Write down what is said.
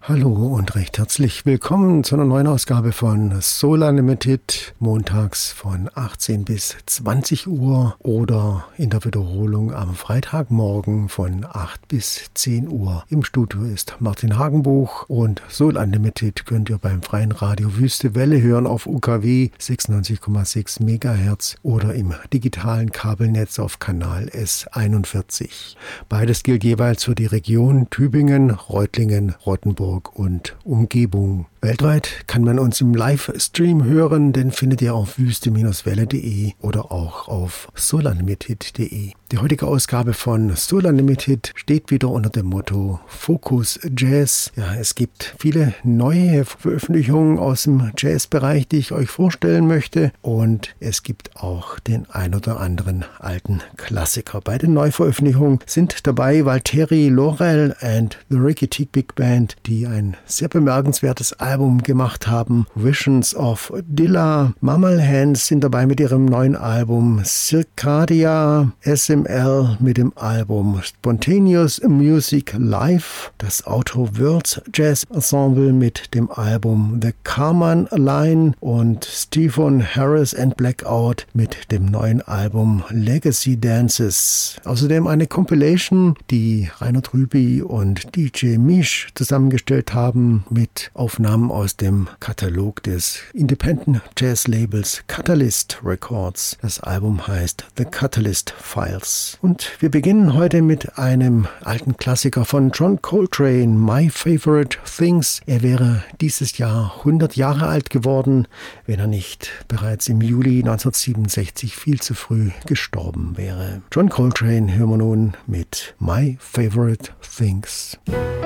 Hallo und recht herzlich willkommen zu einer neuen Ausgabe von Soul Unlimited, montags von 18 bis 20 Uhr oder in der Wiederholung am Freitagmorgen von 8 bis 10 Uhr. Im Studio ist Martin Hagenbuch und Soul Unlimited könnt ihr beim freien Radio Wüste Welle hören auf UKW 96,6 MHz oder im digitalen Kabelnetz auf Kanal S41. Beides gilt jeweils für die Region Tübingen, Reutlingen, Rottenburg und Umgebung. Weltweit kann man uns im Livestream hören, den findet ihr auf wüste-welle.de oder auch auf souljunlimited.de. Die heutige Ausgabe von Soul Unlimited steht wieder unter dem Motto Fokus Jazz. Ja, es gibt viele neue Veröffentlichungen aus dem Jazzbereich, die ich euch vorstellen möchte, und es gibt auch den ein oder anderen alten Klassiker. Bei den Neuveröffentlichungen sind dabei Valtteri Laurel and the Ricky Teak Big Band, die ein sehr bemerkenswertes Album gemacht haben. Visions of Dilla, Mammal Hands sind dabei mit ihrem neuen Album, Circadia, SML mit dem Album Spontaneous Music Live, das Outer Worlds Jazz Ensemble mit dem Album The Carman Line und Stephen Harris and Blackout mit dem neuen Album Legacy Dances. Außerdem eine Compilation, die Reinhard Rübi und DJ Misch zusammengestellt haben mit Aufnahmen aus dem Katalog des Independent Jazz Labels Catalyst Records. Das Album heißt The Catalyst Files. Und wir beginnen heute mit einem alten Klassiker von John Coltrane, My Favorite Things. Er wäre dieses Jahr 100 Jahre alt geworden, wenn er nicht bereits im Juli 1967 viel zu früh gestorben wäre. John Coltrane hören wir nun mit My Favorite Things.